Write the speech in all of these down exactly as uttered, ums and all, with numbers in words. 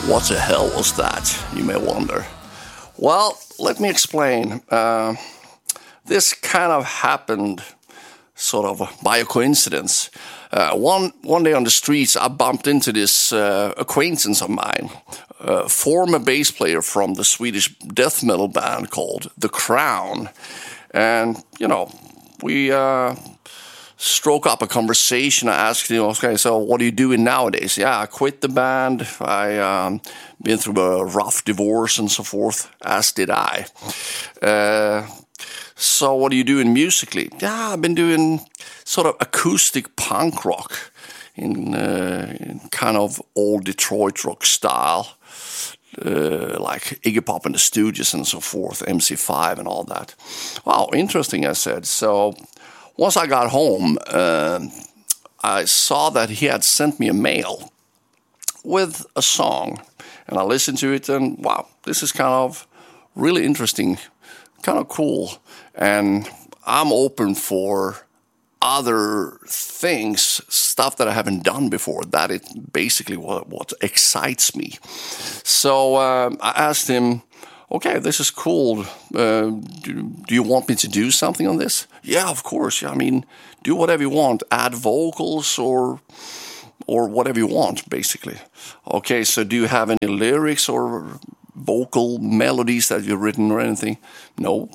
What the hell was that, you may wonder? Well, let me explain. Uh, this kind of happened sort of by a coincidence. Uh, one one day on the streets, I bumped into this uh, acquaintance of mine, a former bass player from the Swedish death metal band called The Crown. And, you know, we uh, struck up a conversation. I asked him, okay, so what are you doing nowadays? Yeah, I quit the band. I um, been through a rough divorce and so forth, as did I. Uh, so what are you doing musically? Yeah, I've been doing sort of acoustic punk rock in, uh, in kind of old Detroit rock style. Uh, like Iggy Pop and the Stooges and so forth, M C five and all that. Wow, interesting, I said. So once I got home, uh, I saw that he had sent me a mail with a song. And I listened to it and wow, this is kind of really interesting, kind of cool. And I'm open for other things, stuff that I haven't done before. That is basically what, what excites me. So um, I asked him, okay, this is cool. Uh, do, do you want me to do something on this? Yeah, of course. I mean, do whatever you want. Add vocals or or whatever you want, basically. Okay, so do you have any lyrics or vocal melodies that you've written or anything? No.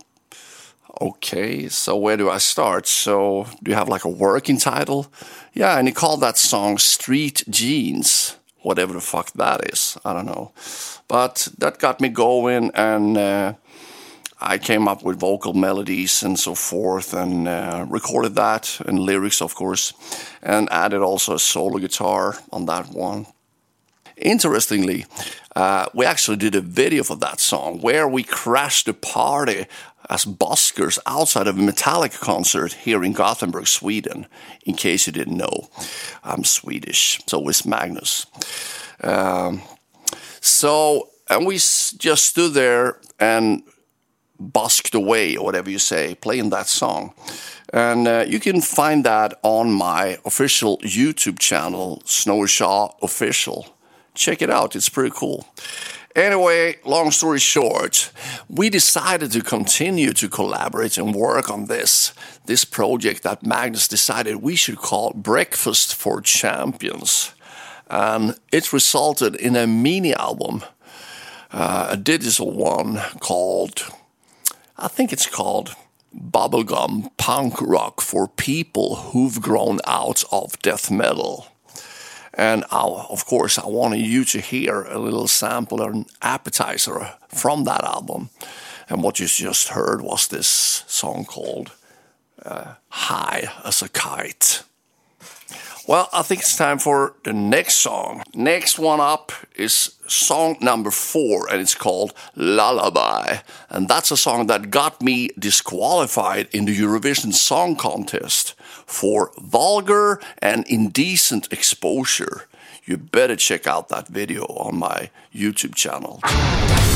Okay, so where do I start? So do you have like a working title? Yeah, and he called that song Street Jeans. Whatever the fuck that is, I don't know. But that got me going, and uh, I came up with vocal melodies and so forth, and uh, recorded that, and lyrics, of course, and added also a solo guitar on that one. Interestingly, uh, we actually did a video for that song where we crashed the party as buskers outside of a Metallica concert here in Gothenburg, Sweden. In case you didn't know, I'm Swedish, so is Magnus. Um, so, and we s- just stood there and busked away, or whatever you say, playing that song. And uh, you can find that on my official YouTube channel, Snowy Shaw Official. Check it out, it's pretty cool. Anyway, long story short, we decided to continue to collaborate and work on this, this project that Magnus decided we should call Breakfast for Champions. And it resulted in a mini album, uh, a digital one called, I think it's called Bubblegum Punk Rock for People Who've Grown Out of Death Metal. And I, of course, I wanted you to hear a little sample or an appetizer from that album. And what you just heard was this song called uh, High as a Kite. Well, I think it's time for the next song. Next one up is song number four, and it's called Lullaby. And that's a song that got me disqualified in the Eurovision Song Contest for vulgar and indecent exposure. You better check out that video on my YouTube channel.